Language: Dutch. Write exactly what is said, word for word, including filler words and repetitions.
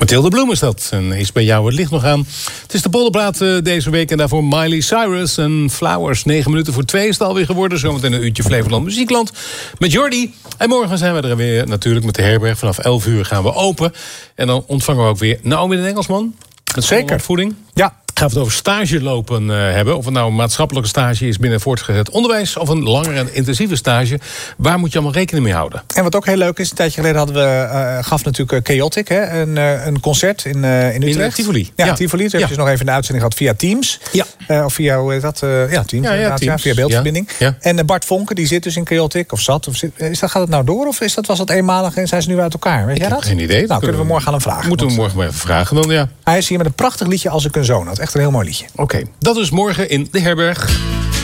Mathilde Bloem is dat. En is bij jou het licht nog aan. Het is de bolleplaat uh, deze week. En daarvoor Miley Cyrus en Flowers. Negen minuten voor twee is het alweer geworden. Zometeen een uurtje Flevoland Muziekland met Jordi. En morgen zijn we er weer natuurlijk met de herberg. Vanaf elf uur gaan we open. En dan ontvangen we ook weer Naomi de Engelsman. Met Zeker. Opvoeding. Ja. Gaan we het over stage lopen uh, hebben. Of het nou een maatschappelijke stage is binnen voortgezet onderwijs. Of een langere en intensieve stage. Waar moet je allemaal rekening mee houden? En wat ook heel leuk is, een tijdje geleden hadden we, uh, gaf natuurlijk uh, Chaotic, hè, een, uh, een concert in, uh, in Utrecht. In Tivoli. Ja, ja. Tivoli. Toen ja. heb je dus nog even een uitzending gehad via Teams. Ja. Uh, of via, hoe heet dat? Uh, ja, Teams. Ja, ja, Teams. Ja, via beeldverbinding. Ja. Ja. En uh, Bart Vonken, die zit dus in Chaotic, of zat. Of zit, is dat, gaat het nou door, of is dat, was dat eenmalig en zijn ze nu uit elkaar? Weet Ik jij heb dat? geen idee. Nou, kunnen we morgen aan hem vragen. Moeten we want, morgen maar even vragen dan, ja. Hij is hier met een prachtig liedje Als ik een zoon had. Echt een heel mooi liedje. Oké, okay. Dat is morgen in de herberg.